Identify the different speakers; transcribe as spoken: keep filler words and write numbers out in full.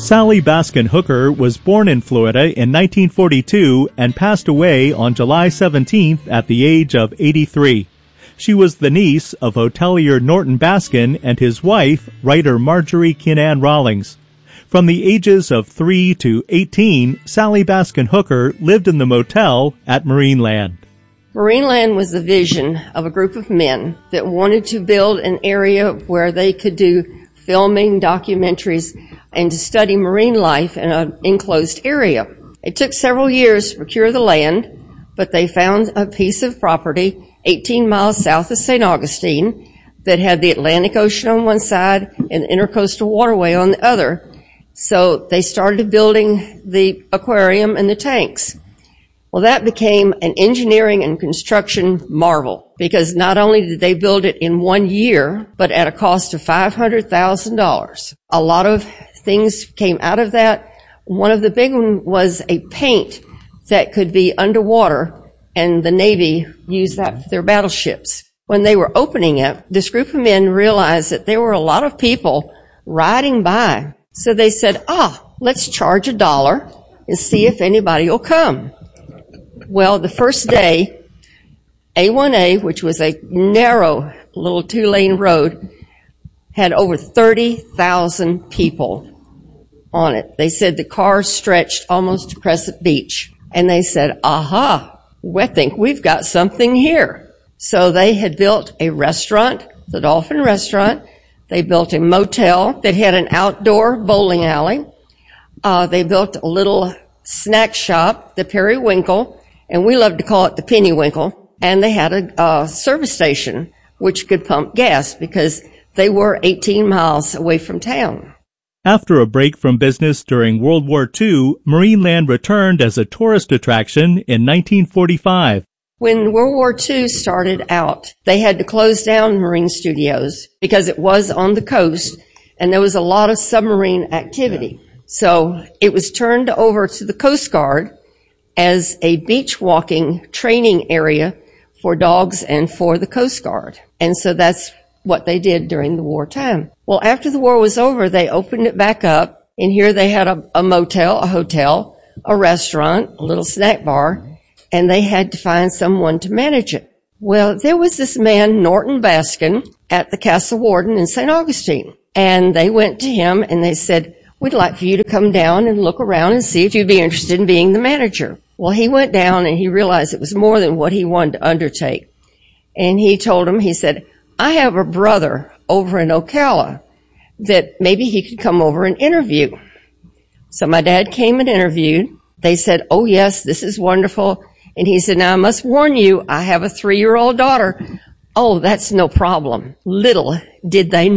Speaker 1: Sally Baskin Hooker was born in Florida in nineteen forty-two and passed away on July seventeenth at the age of eighty-three. She was the niece of hotelier Norton Baskin and his wife, writer Marjorie Kinnan Rawlings. From the ages of three to eighteen, Sally Baskin Hooker lived in the motel at Marineland.
Speaker 2: Marineland was the vision of a group of men that wanted to build an area where they could do filming, documentaries, and to study marine life in an enclosed area. It took several years to procure the land, but they found a piece of property eighteen miles south of Saint Augustine that had the Atlantic Ocean on one side and the Intercoastal Waterway on the other. So they started building the aquarium and the tanks. Well, that became an engineering and construction marvel because not only did they build it in one year, but at a cost of five hundred thousand dollars. A lot of things came out of that. One of the big ones was a paint that could be underwater, and the Navy used that for their battleships. When they were opening it, this group of men realized that there were a lot of people riding by. So they said, ah, let's charge a dollar and see if anybody will come. Well, the first day, A one A, which was a narrow little two-lane road, had over thirty thousand people on it. They said the cars stretched almost to Crescent Beach. And they said, aha, we think we've got something here. So they had built a restaurant, the Dolphin Restaurant. They built a motel that had an outdoor bowling alley. Uh, they built a little snack shop, the Periwinkle, and we love to call it the Pennywinkle. And they had a uh, service station which could pump gas because they were eighteen miles away from town.
Speaker 1: After a break from business during World War Two, Marineland returned as a tourist attraction in nineteen forty-five.
Speaker 2: When World War Two started out, they had to close down Marine Studios because it was on the coast and there was a lot of submarine activity. So it was turned over to the Coast Guard as a beach walking training area for dogs and for the Coast Guard. And so that's what they did during the wartime. Well, after the war was over, they opened it back up, and here they had a, a motel, a hotel, a restaurant, a little snack bar, and they had to find someone to manage it. Well, there was this man, Norton Baskin, at the Castle Warden in Saint Augustine, and they went to him and they said, we'd like for you to come down and look around and see if you'd be interested in being the manager. Well, he went down and he realized it was more than what he wanted to undertake. And he told him, he said, I have a brother over in Ocala that maybe he could come over and interview. So my dad came and interviewed. They said, oh, yes, this is wonderful. And he said, now, I must warn you, I have a three-year-old daughter. Oh, that's no problem. Little did they know.